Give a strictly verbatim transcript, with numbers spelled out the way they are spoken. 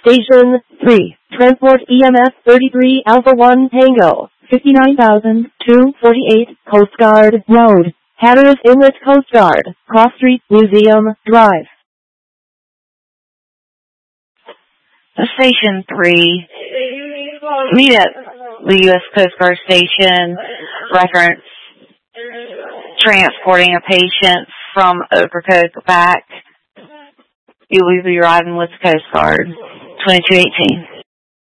Station three, transport E M S thirty-three Alpha one Tango, fifty-nine thousand two hundred forty-eight Coast Guard Road, Hatteras Inlet Coast Guard, Cross Street, Museum Drive. Station three, meet at the U S Coast Guard Station, reference transporting a patient from Ocracoke back. You will be arriving with the Coast Guard, twenty-two eighteen.